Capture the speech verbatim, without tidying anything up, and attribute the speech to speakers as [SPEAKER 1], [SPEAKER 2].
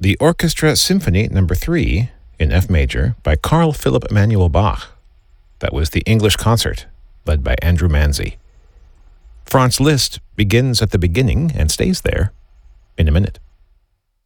[SPEAKER 1] the Orchestra Symphony Number three in F major by Carl Philipp Emanuel Bach. That was the English Concert, led by Andrew Manzi. Franz Liszt begins at the beginning and stays there in a minute.